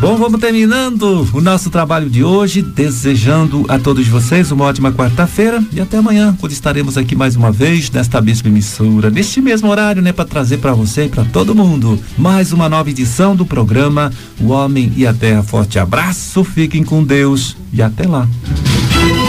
Bom, vamos terminando o nosso trabalho de hoje, desejando a todos vocês uma ótima quarta-feira e até amanhã, quando estaremos aqui mais uma vez nesta mesma emissora, neste mesmo horário, né, para trazer para você e para todo mundo mais uma nova edição do programa O Homem e a Terra. Forte abraço, fiquem com Deus e até lá.